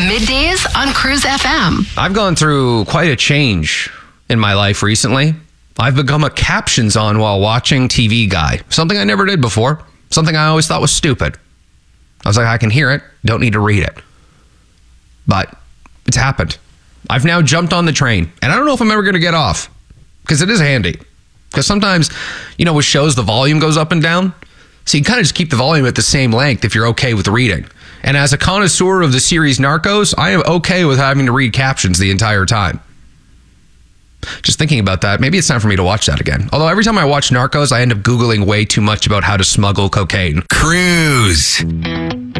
Middays on Cruise FM. I've gone through quite a change in my life recently. I've become a captions on while watching TV guy. Something I never did before. Something I always thought was stupid. I was like, I can hear it, don't need to read it. But it's happened. I've now jumped on the train, and I don't know if I'm ever going to get off, because it is handy. Because sometimes, with shows, the volume goes up and down. So you kind of just keep the volume at the same length if you're okay with reading. And as a connoisseur of the series Narcos, I am okay with having to read captions the entire time. Just thinking about that, maybe it's time for me to watch that again. Although every time I watch Narcos, I end up Googling way too much about how to smuggle cocaine. Cruise.